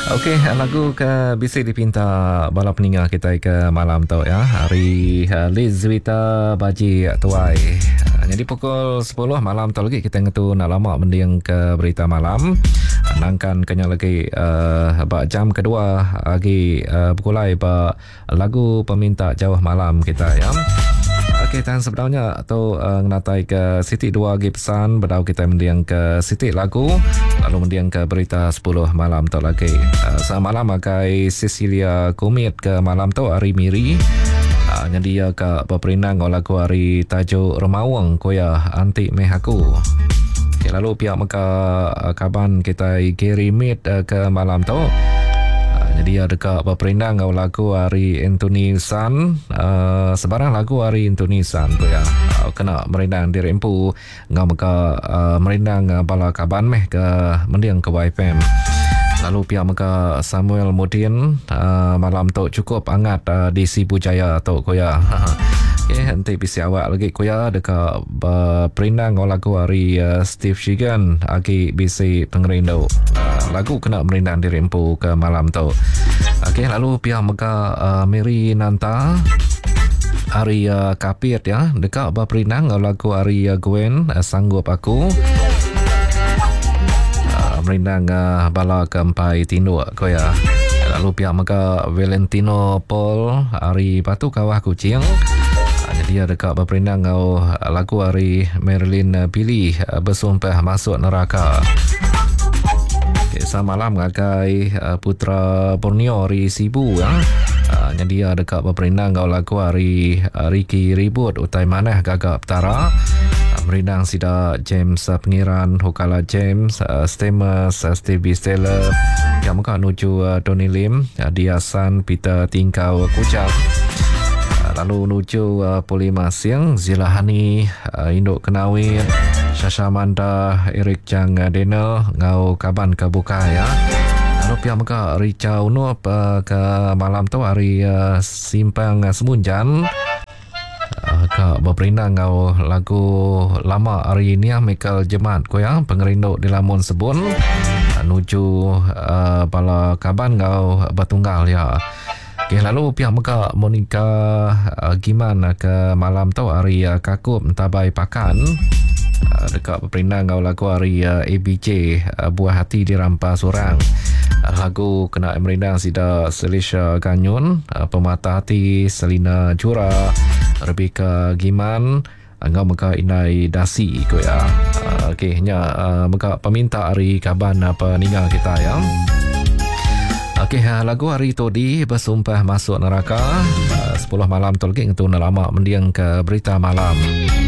Okey, lagu ke bisi dipinta bala peninggal kita ke malam tu ya. Hari Liz Wita Baji Tuai. Jadi pukul 10 malam tu lagi kita ngetu nak lama mendiang ke berita malam. Nangkan kenya lagi bak jam kedua lagi berkulai bak lagu peminta jauh malam kita ya. Okey, dan sebenarnya tu ngatai ke Siti 2 lagi pesan bedau kita mendiang ke Siti lagu lalu mendiang ke berita 10 malam tu lagi. Semalam agai Cecilia Kumit ke malam tu hari Miri. Jadi dia ke berperinang lagu hari tajuk Remawang koya anti mehaku. Okay, lalu pihak maka kaban kita Gary Mead ke malam tu. Jadi dia dekat berperindang lagu hari Anthony San sebarang lagu hari Anthony San tu ya kena merindang diri empu ngau maka merindang bala kaban meh ke mendiang ke YFM. Lalu pihak maka Samuel Mudin malam tu cukup hangat di Sibu Jaya tu koya. Okay, nanti bisi awak lagi koya dekat perindang lagu hari Steve Shigan lagi bisi pengerindu lagu kena merindang diri empu ke malam tu. Okay, lalu pihak maka Mary Nanta hari Kapit ya dekat berperindang lagu hari Gwen Sanggup Aku. Merindang bala kempai tinduk koya. Lalu pihak maka Valentino Paul hari Batu Kawah Kucing. Jadi dia dekat berperindang lagu hari Marilyn Billy bersumpah masuk neraka. Okay, semalam ngagai Putra Borneo hari Sibu ya. Jadi dia dekat berperindang lagu hari Ricky Ribut utai manah gagap petara. Merindang sida James Pengiran Hokala James Stemus Stevie Stella yang muka nuju Tony Lim Diasan Peter Tingkau Kucang lalu nuju Puli Masyang Zilahani Induk Kenawir Shasha Manda Eric Chang Daniel ngau kaban kebuka ya. Lalu pihak muka Richa Unup ke malam tu hari Simpang Semunjan ke berperindang ngau lagu lama hari ini Michael Jemat ko yang pengerindu di Lamun Sebun nuju bala kaban ngau batunggal ya. Okay, lalu pihak muka Monica Giman ke malam tu hari Kakup Tabai Pakan dekat berperindang ngau lagu hari ABJ Buah Hati Dirampas Orang. Lagu kena merindang sida Selisha Ganyun Pemata Hati Selina Jura Rebecca Giman ngau maka Inai Dasi ko ya. Okey nya maka peminta hari kaban peninggal kita ya. Okey, lagu hari tu di bersumpah masuk neraka 10 malam tu lagi itu lama mendiang ke berita malam.